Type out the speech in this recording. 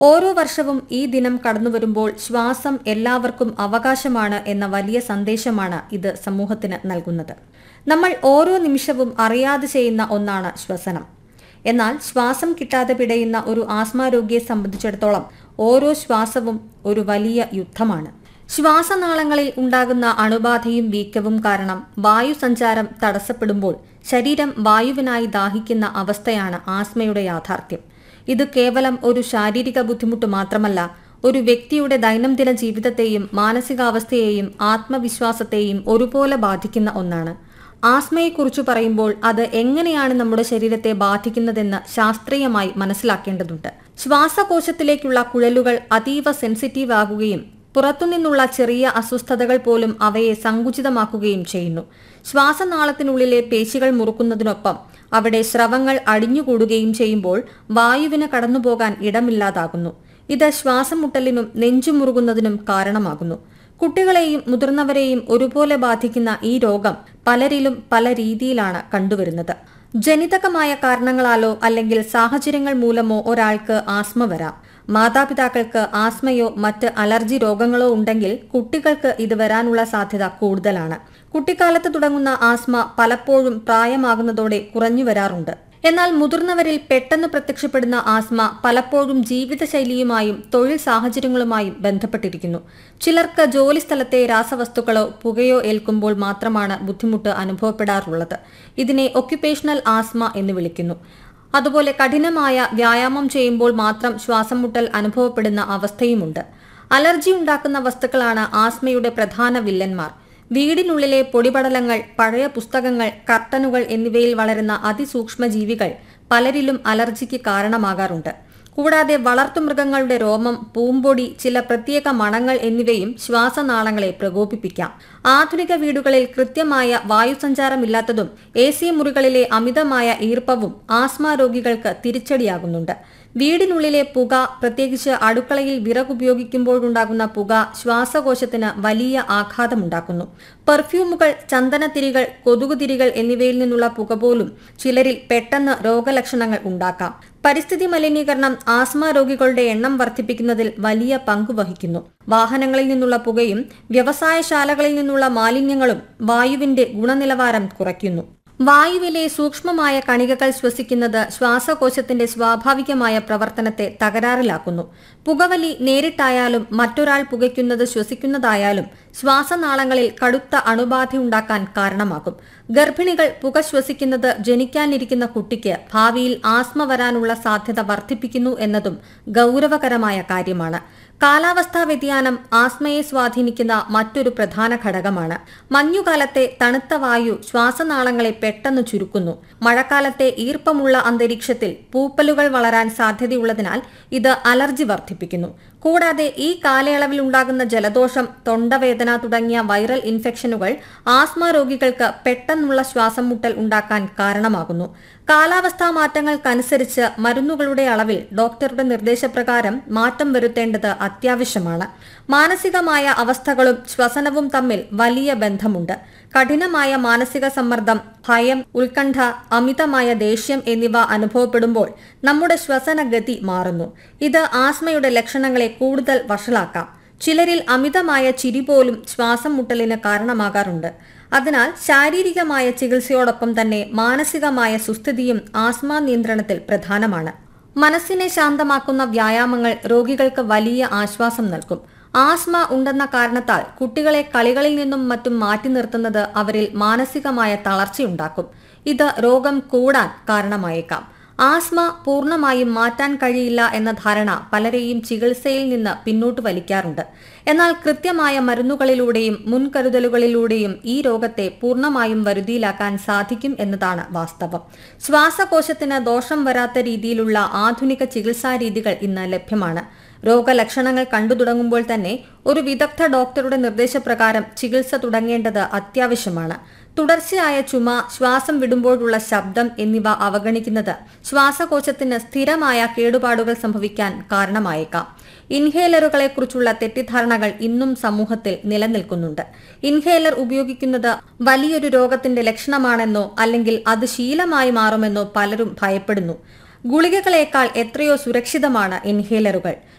ഓരോ വർഷവും ഈ ദിനം കടന്നുവരുമ്പോൾ ശ്വാസം എല്ലാവർക്കും അവകാശമാണ് എന്ന വലിയ സന്ദേശമാണ് ഇത് സമൂഹത്തിന് നൽകുന്നത്. നമ്മൾ ഓരോ നിമിഷവും അറിയാതെ ചെയ്യുന്ന ഒന്നാണ് ശ്വസനം. എന്നാൽ ശ്വാസം കിട്ടാതെ പിടയുന്ന ഒരു ആസ്മ രോഗിയെ സംബന്ധിച്ചിടത്തോളം ഓരോ ശ്വാസവും ഒരു വലിയ യുദ്ധമാണ്. ശ്വാസനാളങ്ങളിൽ ഉണ്ടാകുന്ന അണുബാധയും വീക്കവും കാരണം വായുസഞ്ചാരം തടസ്സപ്പെടുമ്പോൾ ശരീരം വായുവിനായി ദാഹിക്കുന്ന അവസ്ഥയാണ് ആസ്മയുടെ യാഥാർത്ഥ്യം. ഇത് കേവലം ഒരു ശാരീരിക ബുദ്ധിമുട്ട് മാത്രമല്ല, ഒരു വ്യക്തിയുടെ ദൈനംദിന ജീവിതത്തെയും മാനസികാവസ്ഥയെയും ആത്മവിശ്വാസത്തെയും ഒരുപോലെ ബാധിക്കുന്ന ഒന്നാണ്. ആസ്മയെക്കുറിച്ച് പറയുമ്പോൾ അത് എങ്ങനെയാണ് നമ്മുടെ ശരീരത്തെ ബാധിക്കുന്നതെന്ന് ശാസ്ത്രീയമായി മനസ്സിലാക്കേണ്ടതുണ്ട്. ശ്വാസകോശത്തിലേക്കുള്ള കുഴലുകൾ അതീവ സെൻസിറ്റീവ് ആകുകയും പുറത്തുനിന്നുള്ള ചെറിയ അസ്വസ്ഥതകൾ പോലും അവയെ സങ്കുചിതമാക്കുകയും ചെയ്യുന്നു. ശ്വാസനാളത്തിനുള്ളിലെ പേശികൾ മുറുക്കുന്നതിനൊപ്പം അവിടെ സ്രവങ്ങൾ അടിഞ്ഞുകൂടുകയും ചെയ്യുമ്പോൾ വായുവിന് കടന്നുപോകാൻ ഇടമില്ലാതാകുന്നു. ഇത് ശ്വാസം മുട്ടലിനും നെഞ്ചുമുറുകുന്നതിനും കാരണമാകുന്നു. കുട്ടികളെയും മുതിർന്നവരെയും ഒരുപോലെ ബാധിക്കുന്ന ഈ രോഗം പലരിലും പല രീതിയിലാണ് കണ്ടുവരുന്നത്. ജനിതകമായ കാരണങ്ങളാലോ അല്ലെങ്കിൽ സാഹചര്യങ്ങൾ മൂലമോ ഒരാൾക്ക് ആസ്മ വരാം. മാതാപിതാക്കൾക്ക് ആസ്മയോ മറ്റ് അലർജി രോഗങ്ങളോ ഉണ്ടെങ്കിൽ കുട്ടികൾക്ക് ഇത് വരാനുള്ള സാധ്യത കൂടുതലാണ്. കുട്ടിക്കാലത്ത് തുടങ്ങുന്ന ആസ്മ പലപ്പോഴും പ്രായമാകുന്നതോടെ കുറഞ്ഞു വരാറുണ്ട്. എന്നാൽ മുതിർന്നവരിൽ പെട്ടെന്ന് പ്രത്യക്ഷപ്പെടുന്ന ആസ്മ പലപ്പോഴും ജീവിതശൈലിയുമായും തൊഴിൽ സാഹചര്യങ്ങളുമായും ബന്ധപ്പെട്ടിരിക്കുന്നു. ചിലർക്ക് ജോലിസ്ഥലത്തെ രാസവസ്തുക്കളോ പുകയോ ഏൽക്കുമ്പോൾ മാത്രമാണ് ബുദ്ധിമുട്ട് അനുഭവപ്പെടാറുള്ളത്. ഇതിനെ ഒക്യുപേഷണൽ ആസ്മ എന്ന് വിളിക്കുന്നു. അതുപോലെ കഠിനമായ വ്യായാമം ചെയ്യുമ്പോൾ മാത്രം ശ്വാസം മുട്ടൽ അനുഭവപ്പെടുന്ന അവസ്ഥയുമുണ്ട്. അലർജി ഉണ്ടാക്കുന്ന വസ്തുക്കളാണ് ആസ്മയുടെ പ്രധാന വില്ലന്മാർ. വീടിനുള്ളിലെ പൊടിപടലങ്ങൾ, പഴയ പുസ്തകങ്ങൾ, കർട്ടനുകൾ എന്നിവയിൽ വളരുന്ന അതിസൂക്ഷ്മ ജീവികൾ പലരിലും അലർജിക്ക് കാരണമാകാറുണ്ട്. കൂടാതെ വളർത്തുമൃഗങ്ങളുടെ രോമം, പൂമ്പൊടി, ചില പ്രത്യേക മണങ്ങൾ എന്നിവയും ശ്വാസനാളങ്ങളെ പ്രകോപിപ്പിക്കാം. ആധുനിക വീടുകളിൽ കൃത്യമായ വായുസഞ്ചാരമില്ലാത്തതും AC മുറികളിലെ അമിതമായ ഈർപ്പവും ആസ്മ രോഗികൾക്ക് തിരിച്ചടിയാകുന്നുണ്ട്. വീടിനുള്ളിലെ പുക, പ്രത്യേകിച്ച് അടുക്കളയിൽ വിറകുപയോഗിക്കുമ്പോഴുണ്ടാകുന്ന പുക ശ്വാസകോശത്തിന് വലിയ ആഘാതമുണ്ടാക്കുന്നു. പെർഫ്യൂമുകൾ, ചന്ദനത്തിരികൾ, കൊതുകുതിരികൾ എന്നിവയിൽ നിന്നുള്ള പുക പോലും ചിലരിൽ പെട്ടെന്ന് രോഗലക്ഷണങ്ങൾ ഉണ്ടാക്കാം. പരിസ്ഥിതി മലിനീകരണം ആസ്മ രോഗികളുടെ എണ്ണം വർദ്ധിപ്പിക്കുന്നതിൽ വലിയ പങ്ക് വഹിക്കുന്നു. വാഹനങ്ങളിൽ നിന്നുള്ള പുകയും വ്യവസായശാലകളിൽ നിന്നുള്ള മാലിന്യങ്ങളും വായുവിന്റെ ഗുണനിലവാരം കുറയ്ക്കുന്നു. വായുവിലെ സൂക്ഷ്മമായ കണികകൾ ശ്വസിക്കുന്നത് ശ്വാസകോശത്തിന്റെ സ്വാഭാവികമായ പ്രവർത്തനത്തെ തകരാറിലാക്കുന്നു. പുകവലി നേരിട്ടായാലും മറ്റൊരാൾ പുകയ്ക്കുന്നത് ശ്വസിക്കുന്നതായാലും ശ്വാസനാളങ്ങളിൽ കടുത്ത അണുബാധയുണ്ടാക്കാൻ കാരണമാകും. ഗർഭിണികൾ പുക ശ്വസിക്കുന്നത് ജനിക്കാനിരിക്കുന്ന കുട്ടിക്ക് ഭാവിയിൽ ആസ്മ വരാനുള്ള സാധ്യത വർദ്ധിപ്പിക്കുന്നു എന്നതും ഗൗരവകരമായ കാര്യമാണ്. കാലാവസ്ഥാ വ്യതിയാനം ആസ്മയെ സ്വാധീനിക്കുന്ന മറ്റൊരു പ്രധാന ഘടകമാണ്. മഞ്ഞുകാലത്തെ തണുത്ത വായു ശ്വാസനാളങ്ങളെ പെട്ടെന്ന് ചുരുക്കുന്നു. മഴക്കാലത്തെ ഈർപ്പമുള്ള അന്തരീക്ഷത്തിൽ പൂപ്പലുകൾ വളരാൻ സാധ്യതയുള്ളതിനാൽ ഇത് അലർജി വർദ്ധിപ്പിക്കുന്നു. കൂടാതെ ഈ കാലയളവിൽ ഉണ്ടാകുന്ന ജലദോഷം, തൊണ്ടവേദന തുടങ്ങിയ വൈറൽ ഇൻഫെക്ഷനുകൾ ആസ്മ രോഗികൾക്ക് പെട്ടെന്നുള്ള ശ്വാസം മുട്ടൽ ഉണ്ടാക്കാൻ കാരണമാകുന്നു. കാലാവസ്ഥാ മാറ്റങ്ങൾക്കനുസരിച്ച് മരുന്നുകളുടെ അളവിൽ ഡോക്ടറുടെ നിർദ്ദേശപ്രകാരം മാറ്റം വരുത്തേണ്ടത് അത്യാവശ്യമാണ്. മാനസികമായ അവസ്ഥകളും ശ്വസനവും തമ്മിൽ വലിയ ബന്ധമുണ്ട്. കഠിനമായ മാനസിക സമ്മർദ്ദം, ഭയം, ഉത്കണ്ഠ, അമിതമായ ദേഷ്യം എന്നിവ അനുഭവപ്പെടുമ്പോൾ നമ്മുടെ ശ്വസനഗതി മാറുന്നു. ഇത് ആസ്മയുടെ ലക്ഷണങ്ങളെ കൂടുതൽ വഷളാക്കാം. ചിലരിൽ അമിതമായ ചിരി പോലും ശ്വാസം മുട്ടലിന് കാരണമാകാറുണ്ട്. അതിനാൽ ശാരീരികമായ ചികിത്സയോടൊപ്പം തന്നെ മാനസികമായ സുസ്ഥിതിയും ആസ്മ നിയന്ത്രണത്തിൽ പ്രധാനമാണ്. മനസ്സിനെ ശാന്തമാക്കുന്ന വ്യായാമങ്ങൾ രോഗികൾക്ക് വലിയ ആശ്വാസം നൽകും. ആസ്മ ഉണ്ടെന്ന കാരണത്താൽ കുട്ടികളെ കളികളിൽ നിന്നും മറ്റും മാറ്റി നിർത്തുന്നത് അവരിൽ മാനസികമായ തളർച്ചയുണ്ടാക്കും. ഇത് രോഗം കൂടാൻ കാരണമായേക്കാം. ആസ്മ പൂർണ്ണമായും മാറ്റാൻ കഴിയില്ല എന്ന ധാരണ പലരെയും ചികിത്സയിൽ നിന്ന് പിന്നോട്ട് വലിക്കാറുണ്ട്. എന്നാൽ കൃത്യമായ മരുന്നുകളിലൂടെയും മുൻകരുതലുകളിലൂടെയും ഈ രോഗത്തെ പൂർണ്ണമായും വരുതിയിലാക്കാൻ സാധിക്കും എന്നതാണ് വാസ്തവം. ശ്വാസകോശത്തിന് ദോഷം വരാത്ത രീതിയിലുള്ള ആധുനിക ചികിത്സാ രീതികൾ ഇന്ന് ലഭ്യമാണ്. രോഗലക്ഷണങ്ങൾ കണ്ടു തുടങ്ങുമ്പോൾ തന്നെ ഒരു വിദഗ്ധ ഡോക്ടറുടെ നിർദ്ദേശപ്രകാരം ചികിത്സ തുടങ്ങേണ്ടത് അത്യാവശ്യമാണ്. തുടർച്ചയായ ചുമ, ശ്വാസം വിടുമ്പോഴുള്ള ശബ്ദം എന്നിവ അവഗണിക്കുന്നത് ശ്വാസകോശത്തിന് സ്ഥിരമായ കേടുപാടുകൾ സംഭവിക്കാൻ കാരണമായേക്കാം. ഇൻഹേലറുകളെക്കുറിച്ചുള്ള തെറ്റിദ്ധാരണകൾ ഇന്നും സമൂഹത്തിൽ നിലനിൽക്കുന്നുണ്ട്. ഇൻഹേലർ ഉപയോഗിക്കുന്നത് വലിയൊരു രോഗത്തിന്റെ ലക്ഷണമാണെന്നോ അല്ലെങ്കിൽ അത് ശീലമായി മാറുമെന്നോ പലരും ഭയപ്പെടുന്നു. ഗുളികകളേക്കാൾ എത്രയോ സുരക്ഷിതമാണ് ഇൻഹേലറുകൾ.